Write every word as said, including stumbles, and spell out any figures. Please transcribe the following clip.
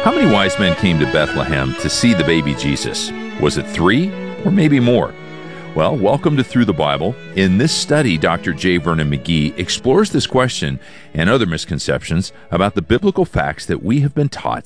How many wise men came to Bethlehem to see the baby Jesus? Was it three or maybe more? Well, welcome to Through the Bible. In this study, Doctor J. Vernon McGee explores this question and other misconceptions about the biblical facts that we have been taught